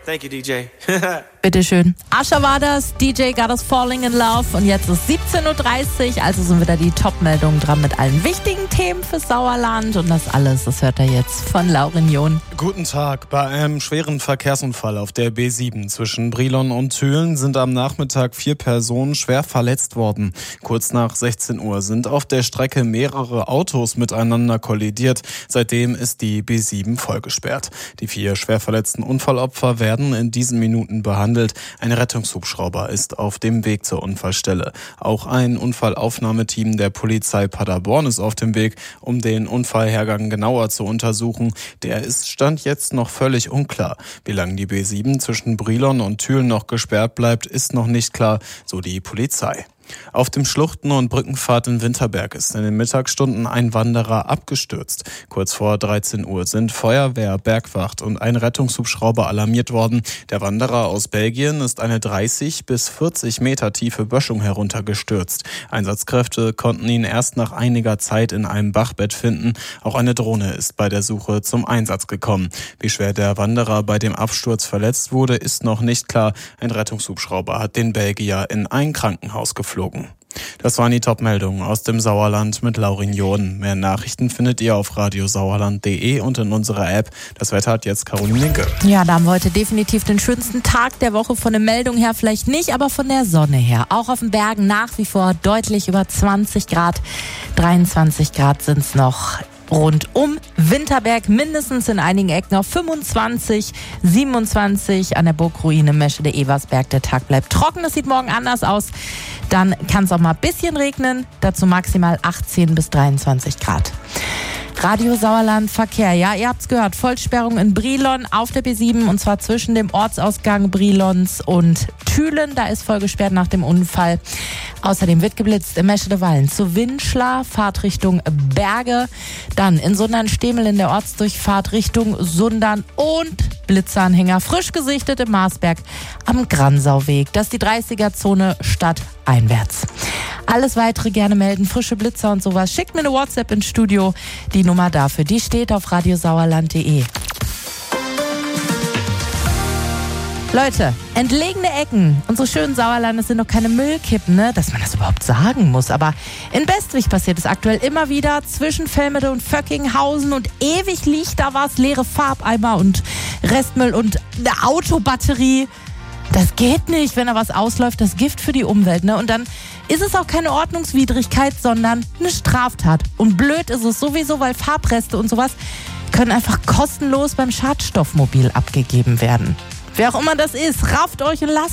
Thank you, DJ. Bitteschön. Ascher war das, DJ Got Us Falling in Love und jetzt ist 17.30 Uhr, also sind wieder die Top-Meldungen dran mit allen wichtigen Themen fürs Sauerland und das alles, das hört er jetzt von Laurin John. Guten Tag. Bei einem schweren Verkehrsunfall auf der B7 zwischen Brilon und Thülen sind am Nachmittag 4 Personen schwer verletzt worden. Kurz nach 16 Uhr sind auf der Strecke mehrere Autos miteinander kollidiert. Seitdem ist die B7 vollgesperrt. Die 4 schwer verletzten Unfallopfer werden in diesen Minuten behandelt. Ein Rettungshubschrauber ist auf dem Weg zur Unfallstelle. Auch ein Unfallaufnahmeteam der Polizei Paderborn ist auf dem Weg, um den Unfallhergang genauer zu untersuchen. Der ist Stand jetzt noch völlig unklar. Wie lange die B7 zwischen Brilon und Thülen noch gesperrt bleibt, ist noch nicht klar, so die Polizei. Auf dem Schluchten- und Brückenpfad in Winterberg ist in den Mittagsstunden ein Wanderer abgestürzt. Kurz vor 13 Uhr sind Feuerwehr, Bergwacht und ein Rettungshubschrauber alarmiert worden. Der Wanderer aus Belgien ist eine 30 bis 40 Meter tiefe Böschung heruntergestürzt. Einsatzkräfte konnten ihn erst nach einiger Zeit in einem Bachbett finden. Auch eine Drohne ist bei der Suche zum Einsatz gekommen. Wie schwer der Wanderer bei dem Absturz verletzt wurde, ist noch nicht klar. Ein Rettungshubschrauber hat den Belgier in ein Krankenhaus geflogen. Das waren die Top-Meldungen aus dem Sauerland mit Laurin John. Mehr Nachrichten findet ihr auf radiosauerland.de und in unserer App. Das Wetter hat jetzt Caroline Linke. Ja, da haben wir heute definitiv den schönsten Tag der Woche. Von der Meldung her vielleicht nicht, aber von der Sonne her. Auch auf den Bergen nach wie vor deutlich über 20 Grad. 23 Grad sind es noch. Rund um Winterberg, mindestens in einigen Ecken auf 25, 27 an der Burgruine Meschede-Eversberg. Der Tag bleibt trocken, das sieht morgen anders aus. Dann kann es auch mal ein bisschen regnen, dazu maximal 18 bis 23 Grad. Radio Sauerland Verkehr, ja, ihr habt's gehört, Vollsperrung in Brilon auf der B7 und zwar zwischen dem Ortsausgang Brilons und Thülen, da ist voll gesperrt nach dem Unfall. Außerdem wird geblitzt in Meschede-Wallen zu Winschlar, Fahrtrichtung Berge, dann in Sundern-Stehmel in der Ortsdurchfahrt Richtung Sundern und Blitzanhänger frisch gesichtet im Marsberg am Gransauweg. Das ist die 30er-Zone stadteinwärts. Alles weitere gerne melden, frische Blitzer und sowas. Schickt mir eine WhatsApp ins Studio. Die Nummer dafür, die steht auf radiosauerland.de. Leute, entlegene Ecken. Unsere schönen Sauerlandes sind doch keine Müllkippen, ne? Dass man das überhaupt sagen muss. Aber in Bestwig passiert es aktuell immer wieder zwischen Velmede und Vöckinghausen und ewig liegt da was, leere Farbeimer und Restmüll und eine Autobatterie. Das geht nicht, wenn da was ausläuft, das Gift für die Umwelt, ne? Und dann ist es auch keine Ordnungswidrigkeit, sondern eine Straftat. Und blöd ist es sowieso, weil Farbreste und sowas können einfach kostenlos beim Schadstoffmobil abgegeben werden. Wer auch immer das ist, rafft euch und lasst